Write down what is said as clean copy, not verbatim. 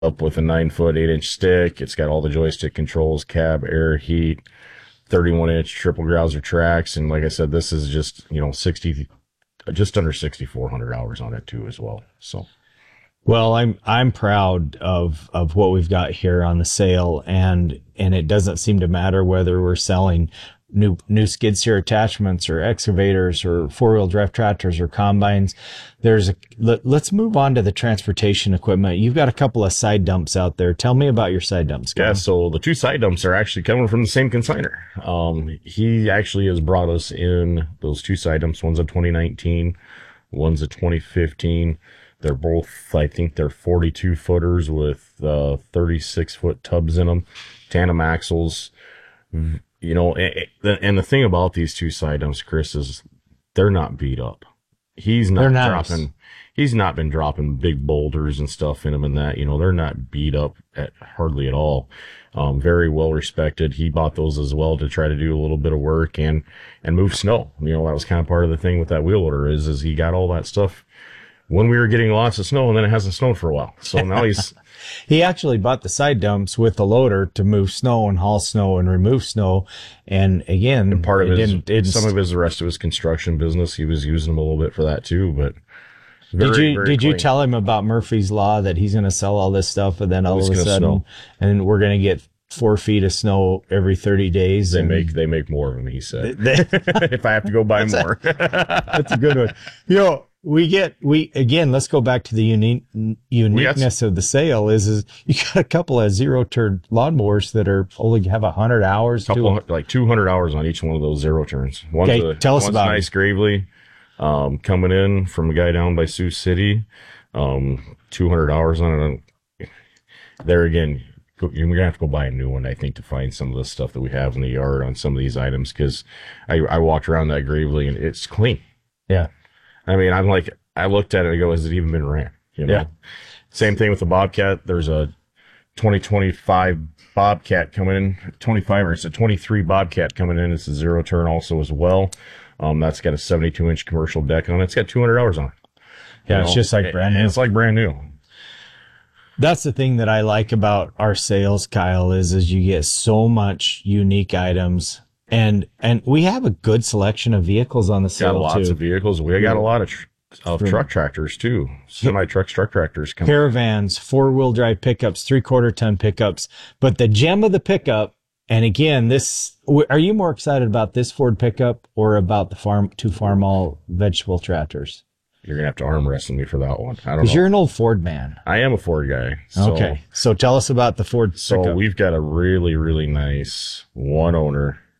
up with a 9-foot 8-inch stick. It's got all the joystick controls, cab, air, heat, 31-inch triple Grouser tracks, and like I said, this is just just under 6,400 hours on it too as well. So. Well, I'm proud of what we've got here on the sale, and it doesn't seem to matter whether we're selling new skid steer attachments or excavators or four-wheel drive tractors or combines. Let's move on to the transportation equipment. You've got a couple of side dumps out there. Tell me about your side dumps. Yeah, so the two side dumps are actually coming from the same consignor. He actually has brought us in those two side dumps. One's a 2019, one's a 2015. They're both, I think they're 42 footers with 36-foot tubs in them, tandem axles. You know, and the thing about these two side dumps, Chris, is they're not beat up. He's not been dropping big boulders and stuff in them and that. You know, they're not beat up hardly at all. Very well respected. He bought those as well to try to do a little bit of work and move snow. You know, that was kind of part of the thing with that wheel loader is he got all that stuff when we were getting lots of snow, and then it hasn't snowed for a while. So now he's... He actually bought the side dumps with the loader to move snow and haul snow and remove snow. And again, and part of the rest of his construction business, he was using them a little bit for that too. But did you tell him about Murphy's Law, that he's going to sell all this stuff and then all of a sudden, and we're going to get 4 feet of snow every 30 days? They make more of them, he said. If I have to go buy more. That's a good one. You know, let's go back to the uniqueness of the sale is you got a couple of zero-turn lawnmowers that are only have 100 hours. Like 200 hours on each one of those zero turns. Tell us about nice Gravely, coming in from a guy down by Sioux City, 200 hours on it. There again, you're going to have to go buy a new one, I think, to find some of the stuff that we have in the yard on some of these items, because I walked around that Gravely and it's clean. Yeah. I mean, I looked at it and go, has it even been ran? You know? Yeah. Same thing with the Bobcat. There's a 2025 Bobcat coming in, 23 Bobcat coming in. It's a zero turn also as well. That's got a 72-inch commercial deck on it. It's got 200 hours on it. Yeah, it's just like brand new. It's like brand new. That's the thing that I like about our sales, Kyle, is you get so much unique items. And we have a good selection of vehicles on the sale, got lots of vehicles. We got a lot of truck tractors, too. Semi-trucks, truck tractors. Caravans, four-wheel drive pickups, 3/4-ton pickups. But the gem of the pickup, and again, are you more excited about this Ford pickup or about the two Farmall vegetable tractors? You're going to have to arm wrestle me for that one. I don't know. Because you're an old Ford man. I am a Ford guy. Okay. So tell us about the Ford pickup. So we've got a really, really nice one-owner